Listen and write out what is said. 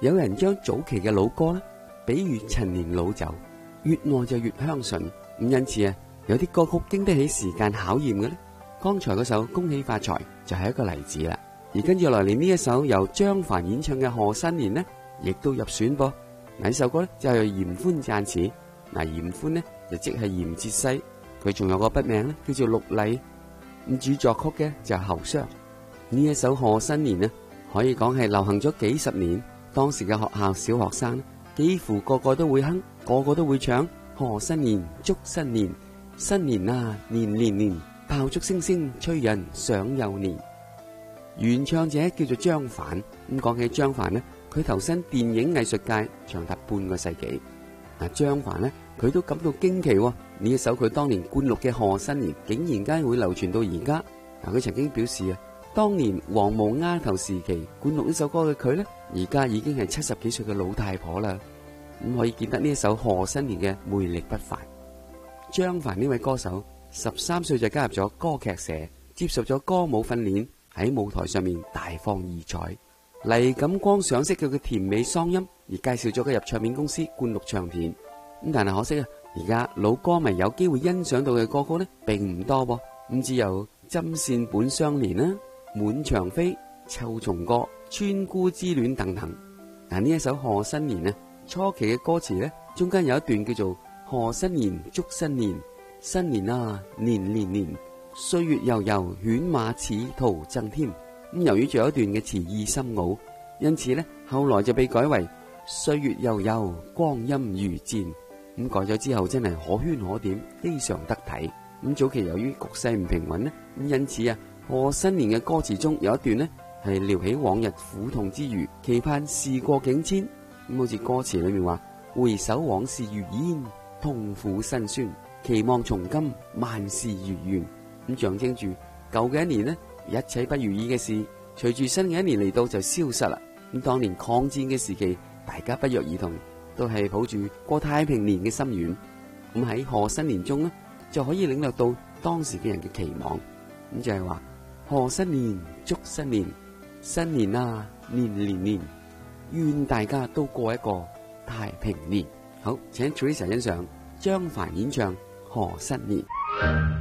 有人將早期嘅老歌呢，比喻陳年老酒，越耐就越香醇。咁因此啊，有啲歌曲經得起時間考驗嘅呢。剛才嗰首《恭喜發財》就係一個例子啦。而跟住落嚟呢一首由張凡演唱嘅《賀新年》呢，亦都入選噃。嗱，呢首歌呢就係嚴歡撰詞。嗱，嚴歡呢就即係嚴哲西，佢仲有個筆名呢叫做陸麗。咁主作曲嘅就係侯湘。呢一首《賀新年》呢，可以講係流行咗幾十年。當時嘅學校小學生呢，幾乎個個都會哼，個個都會唱。賀新年，祝新年，新年啊，年年年，炮竹聲聲催人想幼年。原唱者叫做張凡。咁講起張凡呢，佢投身電影藝術界長達半個世紀。嗱，張凡呢，佢都感到驚奇喎。呢一首佢當年灌錄嘅《賀新年》，竟然間會流傳到而家。嗱，佢曾經表示啊，當年黃毛丫頭時期灌錄呢首歌嘅佢呢，而家已經係70幾歲嘅老太婆啦。咁可以見得呢一首《賀新年》嘅魅力不凡。張凡呢位歌手13歲就加入咗歌劇社，接受咗歌舞訓練，喺舞台上面大放異彩。黎錦光賞識佢嘅甜美嗓音，而介紹咗佢入唱片公司灌錄唱片。咁但係可惜啊，而家老歌迷有機會欣賞到嘅歌曲呢，並唔多噃。咁只有針線本相連啦、滿場飛、臭蟲歌、村姑之戀等等。嗱，呢一首賀新年呢，初期嘅歌詞呢，中間有一段叫做賀新年，祝新年，新年啊，年年年，歲月悠悠，犬馬似途增添。咁由於仲有一段嘅詞意深奧，因此呢，後來就被改為歲月悠悠，光陰如箭。咁改咗之後真係可圈可點，非常得體。咁早期由於局勢唔平穩呢，咁因此啊，賀新年嘅歌詞中有一段呢，係聊起往日苦痛之餘，期盼事過境遷。咁好似歌詞裏面話，回首往事如煙，痛苦辛酸，期望從今萬事如願。咁象徵住舊嘅一年呢，一切不如意嘅事，隨住新嘅一年嚟到就消失啦。咁當年抗戰嘅時期，大家不約而同都係抱住過太平年嘅心願。咁喺賀新年中呢，就可以領略到當時嘅人嘅期望。咁就係話賀新年，祝新年，新年啊，年年年，願大家都過一個太平年。好，請 Teresa 欣賞張凡演唱《賀新年》。